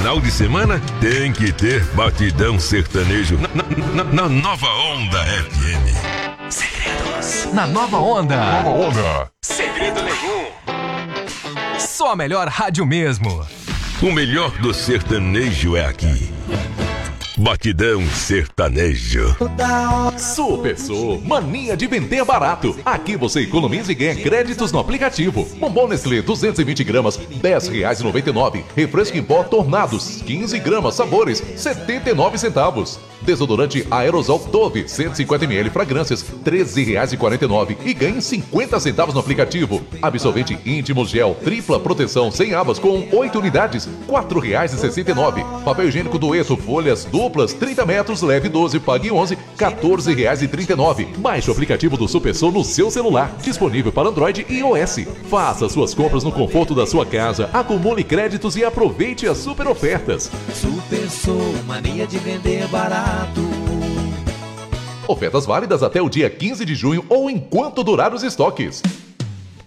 final de semana tem que ter batidão sertanejo na Nova Onda FM. Segredos na Nova Onda. Nova Onda. Segredo nenhum. Só a melhor rádio mesmo. O melhor do sertanejo é aqui. Batidão sertanejo. Super Sul, mania de vender barato. Aqui você economiza e ganha créditos no aplicativo. Bombom Nestlé 220 gramas, R$10,99. Refresco em pó Tornados, 15 gramas, sabores, 79 centavos. Desodorante Aerosol Tove, 150ml, fragrâncias, R$13,49. E ganhe 50 centavos no aplicativo. Absorvente íntimo gel, tripla proteção, sem abas, com 8 unidades, R$4,69. Papel higiênico Dueto, folhas duplas, 30 metros, leve 12, pague 11, R$14,39. Baixe o aplicativo do Super Sul no seu celular, disponível para Android e iOS. Faça suas compras no conforto da sua casa, acumule créditos e aproveite as super ofertas. Super Sul, mania de vender barato. Ofertas válidas até o dia 15 de junho ou enquanto durar os estoques.